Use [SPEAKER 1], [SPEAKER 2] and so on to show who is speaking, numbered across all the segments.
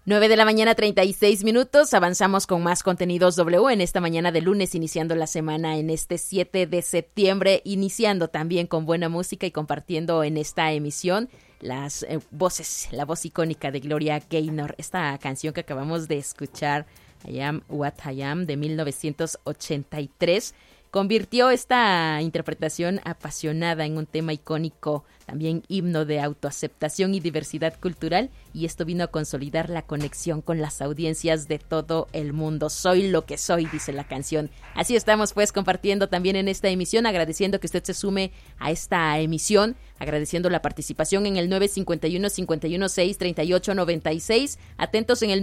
[SPEAKER 1] 9 de la mañana, 36 minutos. Avanzamos con más contenidos W en esta mañana de lunes, iniciando la semana en este 7 de septiembre, iniciando también con buena música y compartiendo en esta emisión las voces, la voz icónica de Gloria Gaynor. Esta canción que acabamos de escuchar, I Am What I Am, de 1983, convirtió esta interpretación apasionada en un tema icónico, también himno de autoaceptación y diversidad cultural, y esto vino a consolidar la conexión con las audiencias de todo el mundo. Soy lo que soy, dice la canción. Así estamos pues compartiendo también en esta emisión, agradeciendo que usted se sume a esta emisión, agradeciendo la participación en el 951-516-3896, atentos en el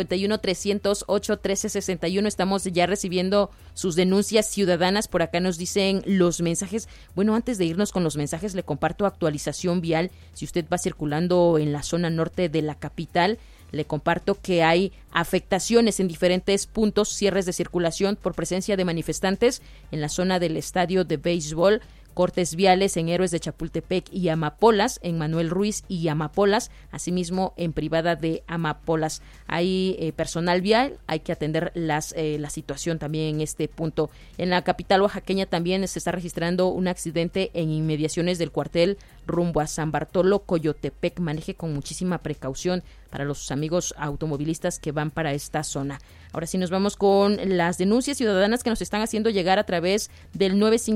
[SPEAKER 1] 951-308-1361, estamos ya recibiendo sus denuncias ciudadanas. Por acá nos dicen los mensajes. Bueno, antes de irnos con los mensajes, le comparto actualización vial. Si usted va circulando en la zona norte de la capital, le comparto que hay afectaciones en diferentes puntos, cierres de circulación por presencia de manifestantes en la zona del estadio de béisbol, cortes viales en Héroes de Chapultepec y Amapolas, en Manuel Ruiz y Amapolas, asimismo en Privada de Amapolas. Hay personal vial, hay que atender la situación también en este punto. En la capital oaxaqueña también se está registrando un accidente en inmediaciones del cuartel rumbo a San Bartolo, Coyotepec. Maneje con muchísima precaución para los amigos automovilistas que van para esta zona. Ahora sí nos vamos con las denuncias ciudadanas que nos están haciendo llegar a través del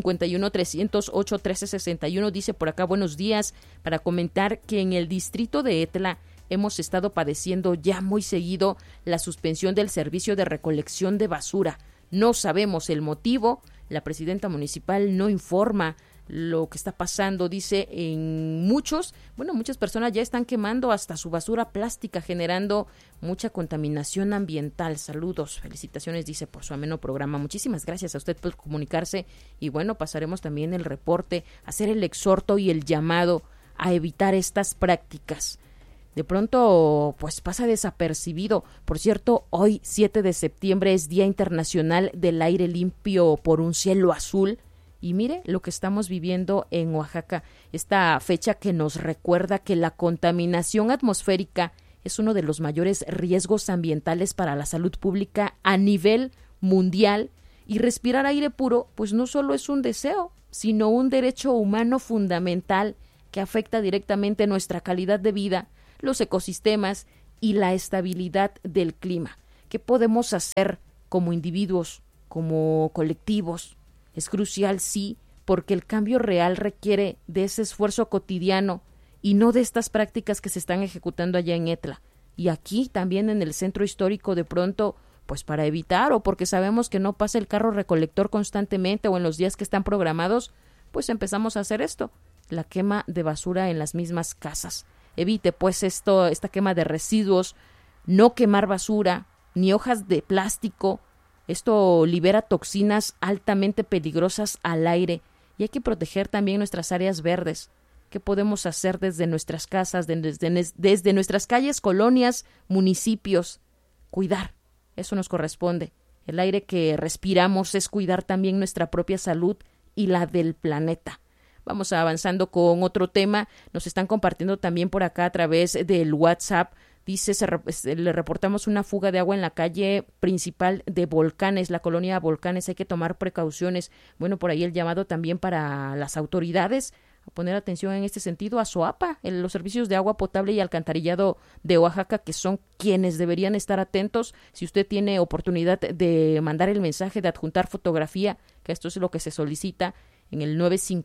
[SPEAKER 1] 951-308-1361. Dice por acá, buenos días, para comentar que en el distrito de Etla hemos estado padeciendo ya muy seguido la suspensión del servicio de recolección de basura. No sabemos el motivo, la presidenta municipal no informa lo que está pasando. Dice en muchas personas ya están quemando hasta su basura plástica, generando mucha contaminación ambiental. Saludos, felicitaciones, dice, por su ameno programa. Muchísimas gracias a usted por comunicarse, y bueno, pasaremos también el reporte, hacer el exhorto y el llamado a evitar estas prácticas. De pronto, pues pasa desapercibido. Por cierto, hoy 7 de septiembre es Día Internacional del Aire Limpio por un Cielo Azul. Y mire lo que estamos viviendo en Oaxaca, esta fecha que nos recuerda que la contaminación atmosférica es uno de los mayores riesgos ambientales para la salud pública a nivel mundial, y respirar aire puro pues no solo es un deseo, sino un derecho humano fundamental que afecta directamente nuestra calidad de vida, los ecosistemas y la estabilidad del clima. ¿Qué podemos hacer como individuos, como colectivos? Es crucial, sí, porque el cambio real requiere de ese esfuerzo cotidiano y no de estas prácticas que se están ejecutando allá en Etla. Y aquí también en el centro histórico, de pronto, pues para evitar o porque sabemos que no pasa el carro recolector constantemente o en los días que están programados, pues empezamos a hacer esto, la quema de basura en las mismas casas. Evite pues esta quema de residuos, no quemar basura, ni hojas de plástico. Esto libera toxinas altamente peligrosas al aire, y hay que proteger también nuestras áreas verdes. ¿Qué podemos hacer desde nuestras casas, desde nuestras calles, colonias, municipios? Cuidar, eso nos corresponde. El aire que respiramos es cuidar también nuestra propia salud y la del planeta. Vamos avanzando con otro tema. Nos están compartiendo también por acá a través del WhatsApp. Dice, le reportamos una fuga de agua en la calle principal de Volcanes, la colonia Volcanes, hay que tomar precauciones. Bueno, por ahí el llamado también para las autoridades a poner atención en este sentido, a SOAPA, los servicios de agua potable y alcantarillado de Oaxaca, que son quienes deberían estar atentos. Si usted tiene oportunidad de mandar el mensaje, de adjuntar fotografía, que esto es lo que se solicita, en el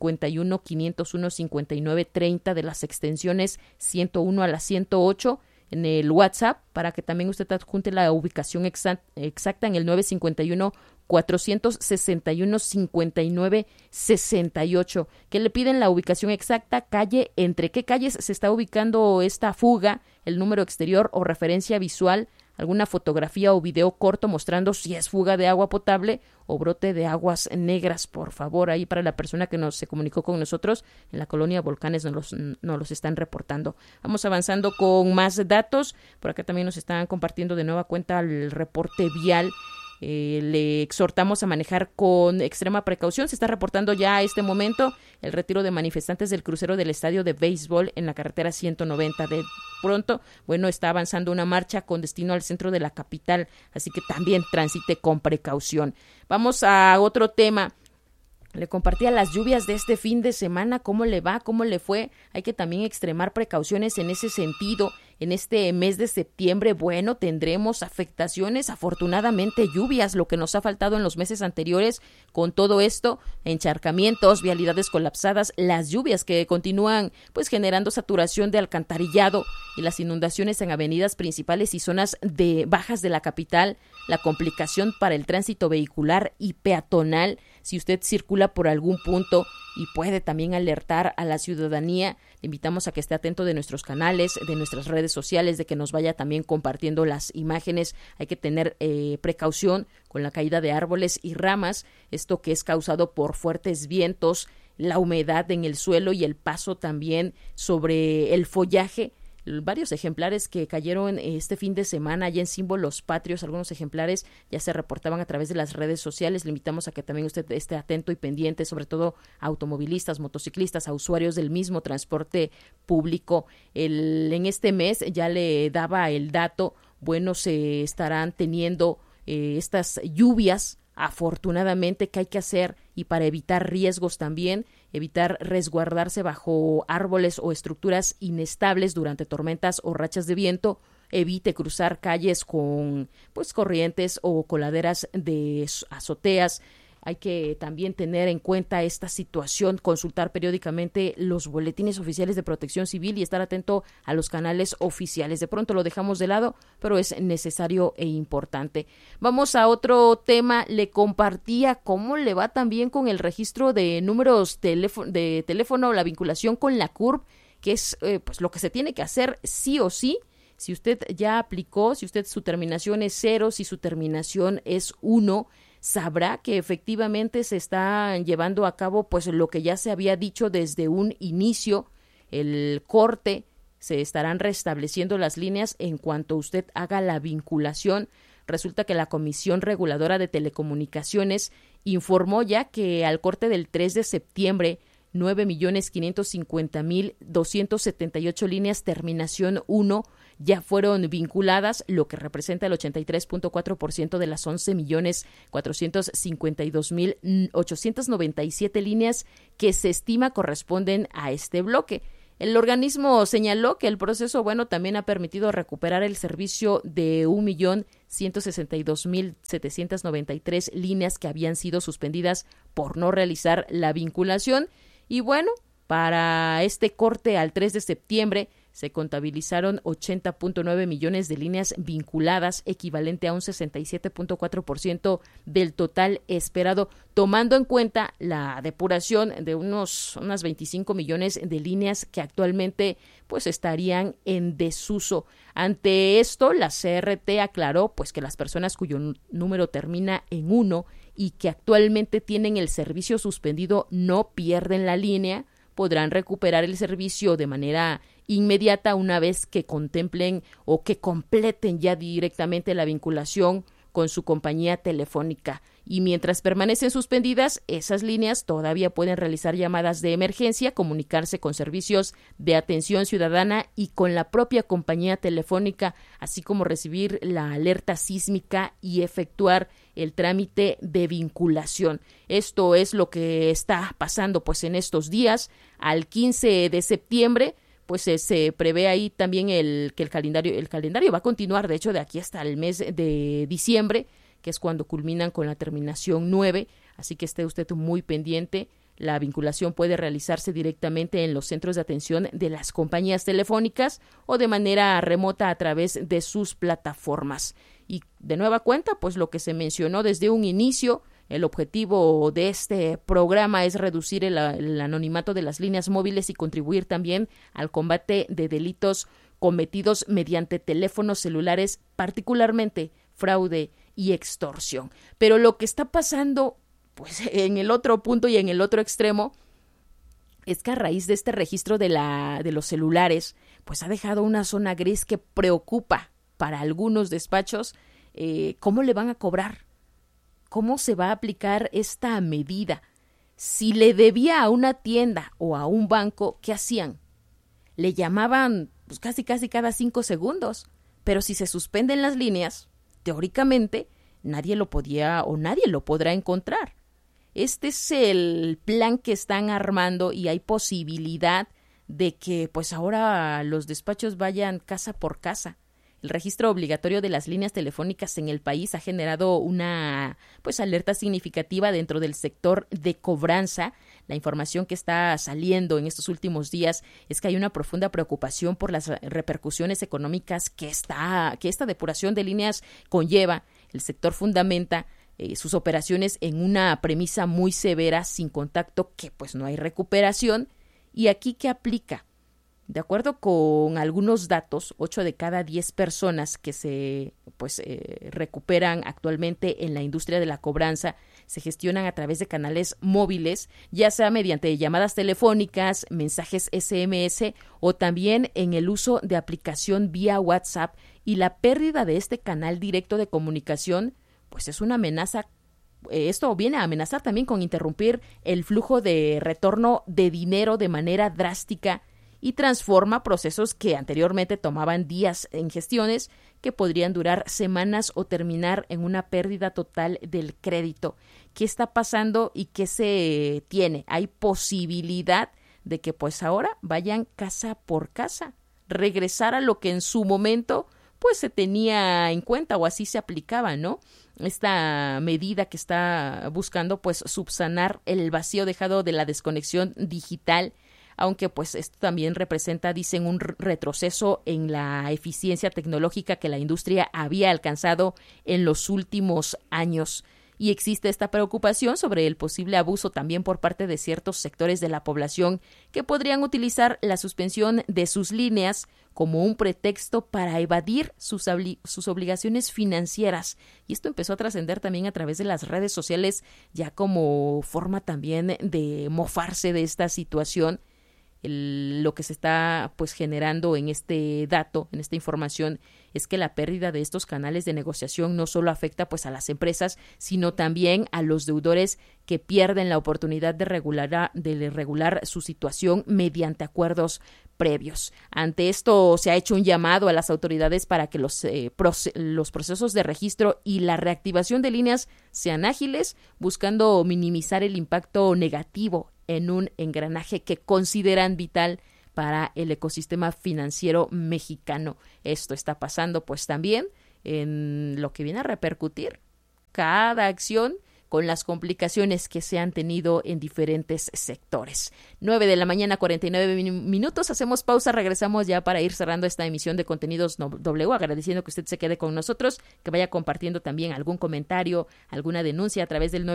[SPEAKER 1] 951-501-5930 de las extensiones 101 a la 108, en el WhatsApp, para que también usted adjunte la ubicación exacta en el 951-461-5968, que le piden la ubicación exacta, calle, entre qué calles se está ubicando esta fuga, el número exterior o referencia visual, alguna fotografía o video corto mostrando si es fuga de agua potable o brote de aguas negras, por favor, ahí para la persona que se comunicó con nosotros en la colonia Volcanes nos los están reportando. Vamos avanzando con más datos. Por acá también nos están compartiendo de nueva cuenta el reporte vial Le exhortamos a manejar con extrema precaución. Se está reportando ya a este momento el retiro de manifestantes del crucero del estadio de béisbol en la carretera 190. De pronto, bueno, está avanzando una marcha con destino al centro de la capital, así que también transite con precaución. Vamos a otro tema. Le compartía las lluvias de este fin de semana, cómo le va, cómo le fue. Hay que también extremar precauciones en ese sentido. En este mes de septiembre, bueno, tendremos afectaciones, afortunadamente lluvias, lo que nos ha faltado en los meses anteriores. Con todo esto, encharcamientos, vialidades colapsadas, las lluvias que continúan pues generando saturación de alcantarillado y las inundaciones en avenidas principales y zonas de bajas de la capital, la complicación para el tránsito vehicular y peatonal. Si usted circula por algún punto y puede también alertar a la ciudadanía, le invitamos a que esté atento de nuestros canales, de nuestras redes sociales, de que nos vaya también compartiendo las imágenes. Hay que tener precaución con la caída de árboles y ramas, esto que es causado por fuertes vientos, la humedad en el suelo y el paso también sobre el follaje. Varios ejemplares que cayeron este fin de semana allá en Símbolos Patrios, algunos ejemplares ya se reportaban a través de las redes sociales. Le invitamos a que también usted esté atento y pendiente, sobre todo a automovilistas, motociclistas, a usuarios del mismo transporte público. En este mes ya le daba el dato, bueno, se estarán teniendo estas lluvias, afortunadamente, que hay que hacer y para evitar riesgos también, evitar resguardarse bajo árboles o estructuras inestables durante tormentas o rachas de viento. Evite cruzar calles con pues corrientes o coladeras de azoteas. Hay que también tener en cuenta esta situación, consultar periódicamente los boletines oficiales de Protección Civil y estar atento a los canales oficiales. De pronto lo dejamos de lado, pero es necesario e importante. Vamos a otro tema. Le compartía cómo le va también con el registro de números de teléfono, la vinculación con la CURP, que es pues lo que se tiene que hacer sí o sí. Si usted ya aplicó, si usted su terminación es 0, si su terminación es 1, sabrá que efectivamente se está llevando a cabo pues lo que ya se había dicho desde un inicio, el corte. Se estarán restableciendo las líneas en cuanto usted haga la vinculación. Resulta que la Comisión Reguladora de Telecomunicaciones informó ya que al corte del 3 de septiembre 9.550.278 líneas terminación 1 ya fueron vinculadas, lo que representa el 83.4% de las 11.452.897 líneas que se estima corresponden a este bloque. El organismo señaló que el proceso, también ha permitido recuperar el servicio de 1.162.793 líneas que habían sido suspendidas por no realizar la vinculación. Y para este corte al 3 de septiembre se contabilizaron 80.9 millones de líneas vinculadas, equivalente a un 67.4% del total esperado, tomando en cuenta la depuración de unas 25 millones de líneas que actualmente pues estarían en desuso. Ante esto, la CRT aclaró pues que las personas cuyo número termina en 1 y que actualmente tienen el servicio suspendido no pierden la línea, podrán recuperar el servicio de manera inmediata una vez que contemplen o que completen ya directamente la vinculación con su compañía telefónica. Y mientras permanecen suspendidas, esas líneas todavía pueden realizar llamadas de emergencia, comunicarse con servicios de atención ciudadana y con la propia compañía telefónica, así como recibir la alerta sísmica y efectuar el trámite de vinculación. Esto es lo que está pasando pues en estos días. Al 15 de septiembre pues se prevé ahí también que el calendario va a continuar, de hecho, de aquí hasta el mes de diciembre, que es cuando culminan con la terminación 9, así que esté usted muy pendiente. La vinculación puede realizarse directamente en los centros de atención de las compañías telefónicas o de manera remota a través de sus plataformas. Y de nueva cuenta, pues lo que se mencionó desde un inicio, el objetivo de este programa es reducir el anonimato de las líneas móviles y contribuir también al combate de delitos cometidos mediante teléfonos celulares, particularmente fraude y extorsión. Pero lo que está pasando, pues en el otro punto y en el otro extremo, es que a raíz de este registro de los celulares, pues ha dejado una zona gris que preocupa para algunos despachos. ¿Cómo le van a cobrar ¿cómo se va a aplicar esta medida? Si le debía a una tienda o a un banco, ¿qué hacían? Le llamaban pues, casi cada 5 segundos, pero si se suspenden las líneas, teóricamente nadie lo podía o nadie lo podrá encontrar. Este es el plan que están armando y hay posibilidad de que pues ahora los despachos vayan casa por casa. El registro obligatorio de las líneas telefónicas en el país ha generado una pues alerta significativa dentro del sector de cobranza. La información que está saliendo en estos últimos días es que hay una profunda preocupación por las repercusiones económicas que esta depuración de líneas conlleva. El sector fundamenta sus operaciones en una premisa muy severa, sin contacto, que pues no hay recuperación. ¿Y aquí qué aplica? De acuerdo con algunos datos, 8 de cada 10 personas que se recuperan actualmente en la industria de la cobranza se gestionan a través de canales móviles, ya sea mediante llamadas telefónicas, mensajes SMS o también en el uso de aplicación vía WhatsApp, y la pérdida de este canal directo de comunicación pues es una amenaza. Esto viene a amenazar también con interrumpir el flujo de retorno de dinero de manera drástica y transforma procesos que anteriormente tomaban días en gestiones que podrían durar semanas o terminar en una pérdida total del crédito. ¿Qué está pasando y qué se tiene? Hay posibilidad de que pues ahora vayan casa por casa, regresar a lo que en su momento pues se tenía en cuenta o así se aplicaba, ¿no? Esta medida que está buscando pues subsanar el vacío dejado de la desconexión digital, aunque pues esto también representa, dicen, un retroceso en la eficiencia tecnológica que la industria había alcanzado en los últimos años. Y existe esta preocupación sobre el posible abuso también por parte de ciertos sectores de la población que podrían utilizar la suspensión de sus líneas como un pretexto para evadir sus obligaciones financieras. Y esto empezó a trascender también a través de las redes sociales, ya como forma también de mofarse de esta situación. Lo que se está pues generando en este dato, en esta información, es que la pérdida de estos canales de negociación no solo afecta pues a las empresas, sino también a los deudores que pierden la oportunidad de regular su situación mediante acuerdos previos. Ante esto se ha hecho un llamado a las autoridades para que los procesos de registro y la reactivación de líneas sean ágiles, buscando minimizar el impacto negativo en un engranaje que consideran vital para el ecosistema financiero mexicano. Esto está pasando pues también en lo que viene a repercutir cada acción con las complicaciones que se han tenido en diferentes sectores. 9:49 a.m. Hacemos pausa, regresamos ya para ir cerrando esta emisión de Contenidos W, agradeciendo que usted se quede con nosotros, que vaya compartiendo también algún comentario, alguna denuncia a través del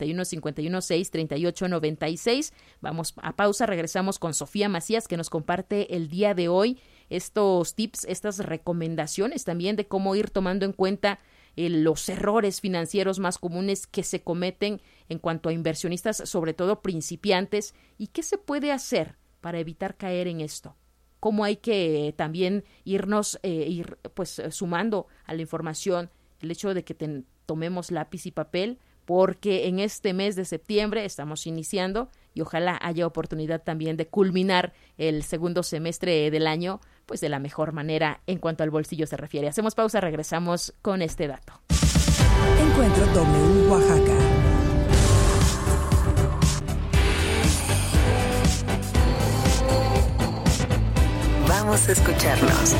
[SPEAKER 1] 951-516-3896. Vamos a pausa, regresamos con Sofía Macías, que nos comparte el día de hoy estos tips, estas recomendaciones también de cómo ir tomando en cuenta los errores financieros más comunes que se cometen en cuanto a inversionistas, sobre todo principiantes, y qué se puede hacer para evitar caer en esto. Cómo hay que también ir sumando a la información el hecho de que tomemos lápiz y papel, porque en este mes de septiembre estamos iniciando y ojalá haya oportunidad también de culminar el segundo semestre del año pues de la mejor manera en cuanto al bolsillo se refiere. Hacemos pausa, regresamos con este dato.
[SPEAKER 2] Encuentro W Oaxaca. Vamos a escucharnos.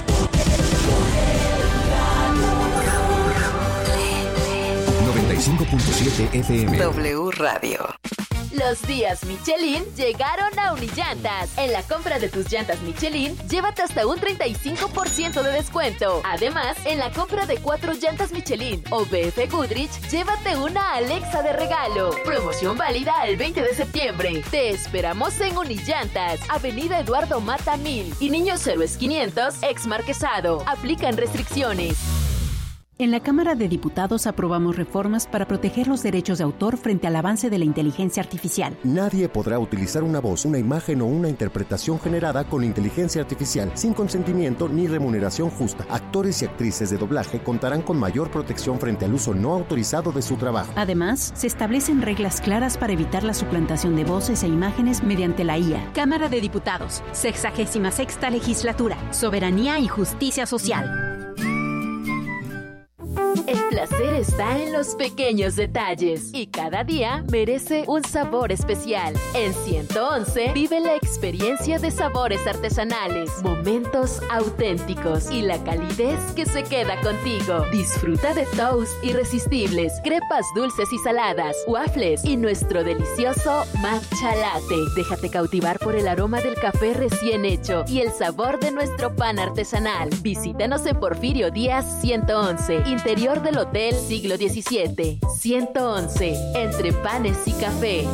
[SPEAKER 3] 95.7 FM.
[SPEAKER 2] W Radio.
[SPEAKER 4] Los días Michelin llegaron a Unillantas. En la compra de tus llantas Michelin, llévate hasta un 35% de descuento. Además, en la compra de 4 llantas Michelin o BF Goodrich, llévate una Alexa de regalo. Promoción válida el 20 de septiembre. Te esperamos en Unillantas, Avenida Eduardo Mata 1000 y Niños Héroes 500, ex Marquesado. Aplican restricciones.
[SPEAKER 3] En la Cámara de Diputados aprobamos reformas para proteger los derechos de autor frente al avance de la inteligencia artificial.
[SPEAKER 5] Nadie podrá utilizar una voz, una imagen o una interpretación generada con inteligencia artificial sin consentimiento ni remuneración justa. Actores y actrices de doblaje contarán con mayor protección frente al uso no autorizado de su trabajo.
[SPEAKER 3] Además, se establecen reglas claras para evitar la suplantación de voces e imágenes mediante la IA. Cámara de Diputados, 66ª Legislatura, Soberanía y Justicia Social.
[SPEAKER 4] El placer está en los pequeños detalles y cada día merece un sabor especial. En 111 vive la experiencia de sabores artesanales, momentos auténticos y la calidez que se queda contigo. Disfruta de toast irresistibles, crepas dulces y saladas, waffles y nuestro delicioso matcha latte. Déjate cautivar por el aroma del café recién hecho y el sabor de nuestro pan artesanal. Visítanos en Porfirio Díaz 111, interior del Hotel Siglo XVII. 111, entre panes y café.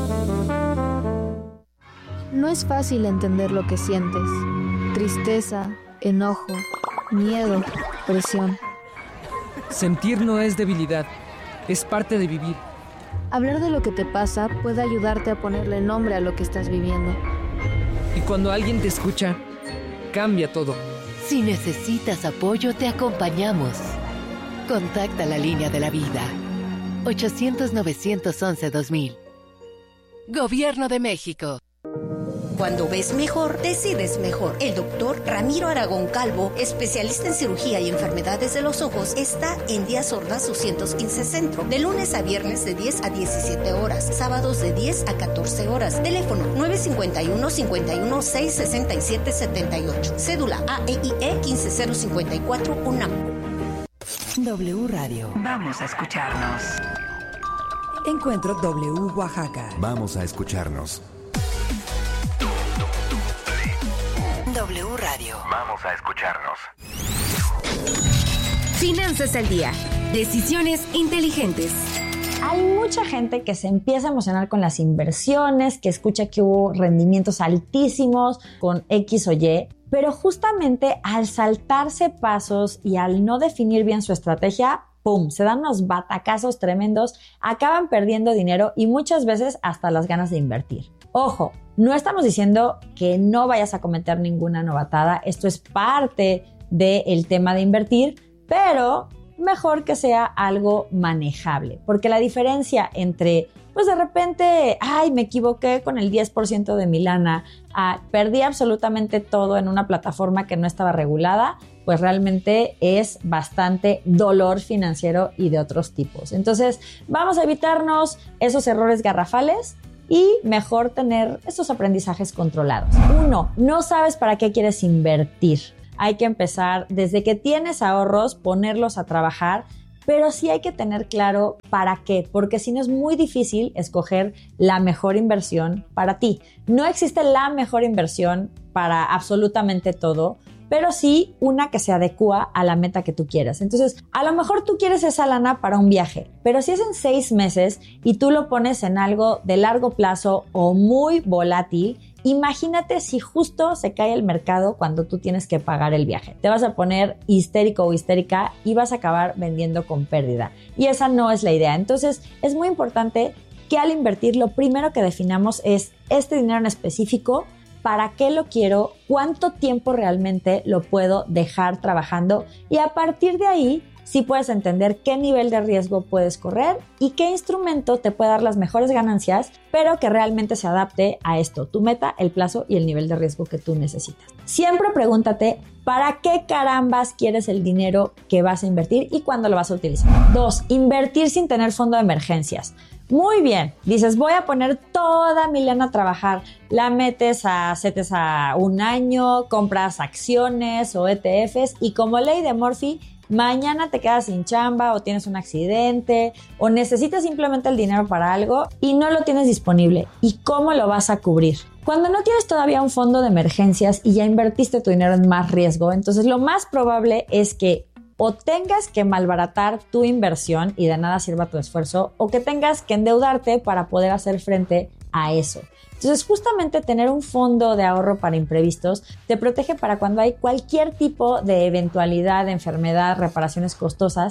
[SPEAKER 6] No es fácil entender lo que sientes. Tristeza, enojo, miedo, presión.
[SPEAKER 7] Sentir no es debilidad, es parte de vivir.
[SPEAKER 6] Hablar de lo que te pasa puede ayudarte a ponerle nombre a lo que estás viviendo.
[SPEAKER 7] Y cuando alguien te escucha, cambia todo.
[SPEAKER 8] Si necesitas apoyo, te acompañamos. Contacta la línea de la vida. 800-911-2000. Gobierno de México.
[SPEAKER 9] Cuando ves mejor, decides mejor. El doctor Ramiro Aragón Calvo, especialista en cirugía y enfermedades de los ojos, está en Díaz Ordaz 215 Centro, de lunes a viernes de 10 a 17 horas, sábados de 10 a 14 horas. Teléfono 951-51-667-78. Cédula AEIE 15054 UNAM.
[SPEAKER 2] W Radio. Vamos a escucharnos. Encuentro W Oaxaca.
[SPEAKER 5] Vamos a escucharnos.
[SPEAKER 2] W Radio.
[SPEAKER 10] Vamos a escucharnos.
[SPEAKER 11] Finanzas al día. Decisiones inteligentes.
[SPEAKER 12] Hay mucha gente que se empieza a emocionar con las inversiones, que escucha que hubo rendimientos altísimos con X o Y, pero justamente al saltarse pasos y al no definir bien su estrategia, ¡pum!, se dan unos batacazos tremendos, acaban perdiendo dinero y muchas veces hasta las ganas de invertir. Ojo, no estamos diciendo que no vayas a cometer ninguna novatada, esto es parte del tema de invertir, pero mejor que sea algo manejable, porque la diferencia entre, pues de repente, me equivoqué con el 10% de mi lana, perdí absolutamente todo en una plataforma que no estaba regulada, pues realmente es bastante dolor financiero y de otros tipos. Entonces, vamos a evitarnos esos errores garrafales y mejor tener esos aprendizajes controlados. 1. No sabes para qué quieres invertir. Hay que empezar desde que tienes ahorros, ponerlos a trabajar, pero sí hay que tener claro para qué, porque si no es muy difícil escoger la mejor inversión para ti. No existe la mejor inversión para absolutamente todo, pero sí una que se adecua a la meta que tú quieras. Entonces, a lo mejor tú quieres esa lana para un viaje, pero si es en 6 meses y tú lo pones en algo de largo plazo o muy volátil, imagínate si justo se cae el mercado cuando tú tienes que pagar el viaje. Te vas a poner histérico o histérica y vas a acabar vendiendo con pérdida. Y esa no es la idea. Entonces, es muy importante que al invertir lo primero que definamos es este dinero en específico, para qué lo quiero, cuánto tiempo realmente lo puedo dejar trabajando y a partir de ahí sí puedes entender qué nivel de riesgo puedes correr y qué instrumento te puede dar las mejores ganancias, pero que realmente se adapte a esto, tu meta, el plazo y el nivel de riesgo que tú necesitas. Siempre pregúntate para qué carambas quieres el dinero que vas a invertir y cuándo lo vas a utilizar. 2. Invertir sin tener fondo de emergencias. Muy bien, dices, voy a poner toda mi lana a trabajar, la metes a CETES a un año, compras acciones o ETFs y como ley de Murphy, mañana te quedas sin chamba o tienes un accidente o necesitas simplemente el dinero para algo y no lo tienes disponible. ¿Y cómo lo vas a cubrir? Cuando no tienes todavía un fondo de emergencias y ya invertiste tu dinero en más riesgo, entonces lo más probable es que o tengas que malbaratar tu inversión y de nada sirva tu esfuerzo, o que tengas que endeudarte para poder hacer frente a eso. Entonces, justamente tener un fondo de ahorro para imprevistos te protege para cuando hay cualquier tipo de eventualidad, de enfermedad, reparaciones costosas,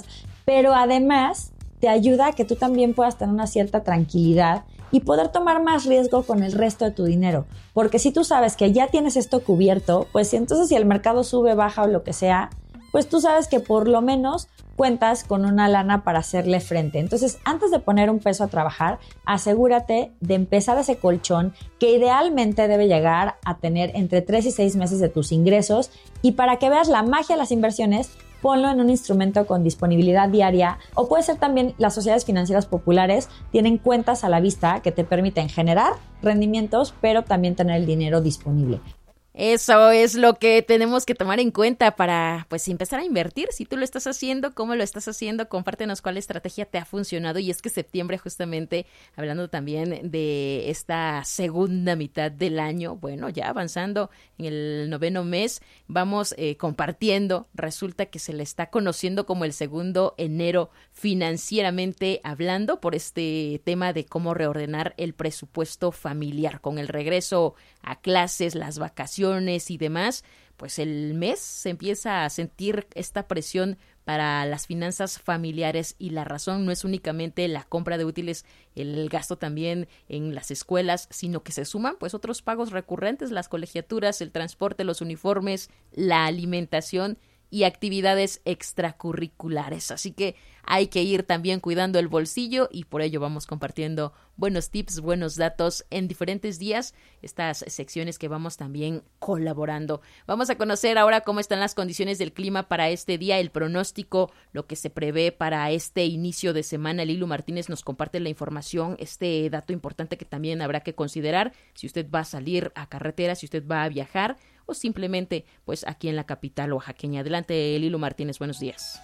[SPEAKER 12] pero además te ayuda a que tú también puedas tener una cierta tranquilidad y poder tomar más riesgo con el resto de tu dinero. Porque si tú sabes que ya tienes esto cubierto, pues entonces si el mercado sube, baja o lo que sea, pues tú sabes que por lo menos cuentas con una lana para hacerle frente. Entonces, antes de poner un peso a trabajar, asegúrate de empezar ese colchón que idealmente debe llegar a tener entre 3 y 6 meses de tus ingresos. Y para que veas la magia de las inversiones, ponlo en un instrumento con disponibilidad diaria, o puede ser también las sociedades financieras populares tienen cuentas a la vista que te permiten generar rendimientos, pero también tener el dinero disponible.
[SPEAKER 1] Eso es lo que tenemos que tomar en cuenta para pues empezar a invertir. Si tú lo estás haciendo, ¿cómo lo estás haciendo? Compártenos cuál estrategia te ha funcionado. Y es que septiembre, justamente, hablando también de esta segunda mitad del año, bueno, ya avanzando en el 9º mes, vamos compartiendo. Resulta que se le está conociendo como el segundo enero financieramente hablando, por este tema de cómo reordenar el presupuesto familiar con el regreso a clases, las vacaciones y demás. Pues el mes se empieza a sentir esta presión para las finanzas familiares, y la razón no es únicamente la compra de útiles, el gasto también en las escuelas, sino que se suman pues otros pagos recurrentes, las colegiaturas, el transporte, los uniformes, la alimentación y actividades extracurriculares. Así que hay que ir también cuidando el bolsillo, y por ello vamos compartiendo buenos tips, buenos datos en diferentes días, estas secciones que vamos también colaborando. Vamos a conocer ahora cómo están las condiciones del clima para este día, el pronóstico, lo que se prevé para este inicio de semana. Lilu Martínez nos comparte la información, este dato importante que también habrá que considerar si usted va a salir a carretera, si usted va a viajar o simplemente pues aquí en la capital oaxaqueña. Adelante, Lilu Martínez, buenos días.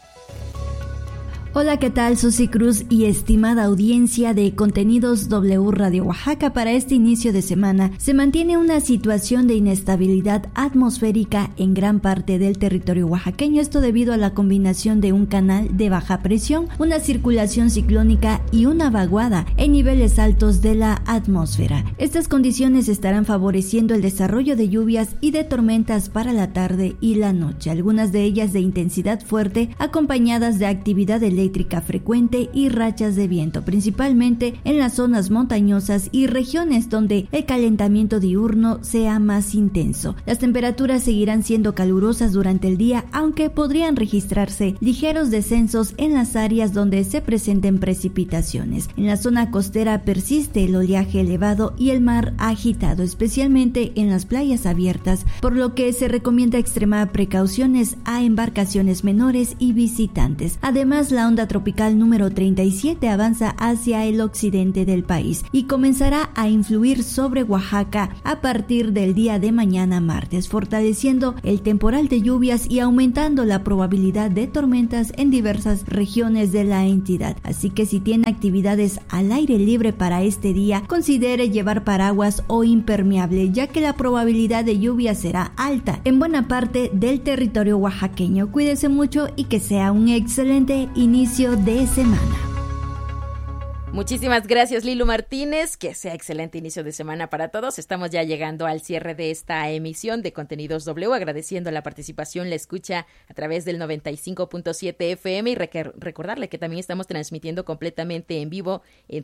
[SPEAKER 10] Hola, ¿qué tal? Susi Cruz y estimada audiencia de Contenidos W Radio Oaxaca. Para este inicio de semana se mantiene una situación de inestabilidad atmosférica en gran parte del territorio oaxaqueño, esto debido a la combinación de un canal de baja presión, una circulación ciclónica y una vaguada en niveles altos de la atmósfera. Estas condiciones estarán favoreciendo el desarrollo de lluvias y de tormentas para la tarde y la noche, algunas de ellas de intensidad fuerte, acompañadas de actividad eléctrica frecuente y rachas de viento, principalmente en las zonas montañosas y regiones donde el calentamiento diurno sea más intenso. Las temperaturas seguirán siendo calurosas durante el día, aunque podrían registrarse ligeros descensos en las áreas donde se presenten precipitaciones. En la zona costera persiste el oleaje elevado y el mar agitado, especialmente en las playas abiertas, por lo que se recomienda extremar precauciones a embarcaciones menores y visitantes. Además, la onda tropical número 37 avanza hacia el occidente del país y comenzará a influir sobre Oaxaca a partir del día de mañana martes, fortaleciendo el temporal de lluvias y aumentando la probabilidad de tormentas en diversas regiones de la entidad. Así que si tiene actividades al aire libre para este día, considere llevar paraguas o impermeable, ya que la probabilidad de lluvia será alta en buena parte del territorio oaxaqueño. Cuídese mucho y que sea un excelente inicio de semana.
[SPEAKER 1] Muchísimas gracias, Lilu Martínez. Que sea excelente inicio de semana para todos. Estamos ya llegando al cierre de esta emisión de Contenidos W, agradeciendo la participación, la escucha a través del 95.7 FM y recordarle que también estamos transmitiendo completamente en vivo en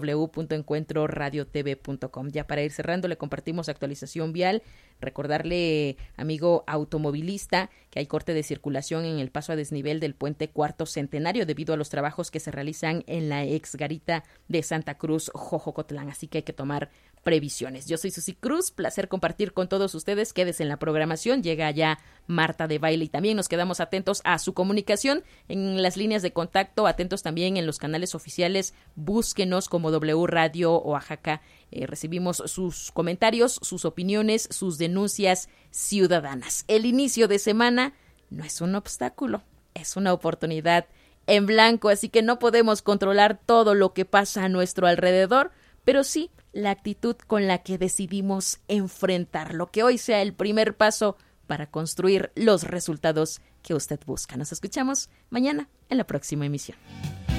[SPEAKER 1] www.encuentroradiotv.com. Ya para ir cerrando, le compartimos actualización vial. Recordarle, amigo automovilista, que hay corte de circulación en el paso a desnivel del puente Cuarto Centenario debido a los trabajos que se realizan en la ex garita de Santa Cruz, Jojocotlán, así que hay que tomar previsiones. Yo soy Susi Cruz, placer compartir con todos ustedes. Quédese en la programación, llega ya Marta de Baile y también nos quedamos atentos a su comunicación en las líneas de contacto, atentos también en los canales oficiales, búsquenos como W Radio Oaxaca. Recibimos sus comentarios, sus opiniones, sus denuncias ciudadanas. El inicio de semana no es un obstáculo, es una oportunidad en blanco, así que no podemos controlar todo lo que pasa a nuestro alrededor, pero sí la actitud con la que decidimos enfrentarlo. Que hoy sea el primer paso para construir los resultados que usted busca. Nos escuchamos mañana en la próxima emisión.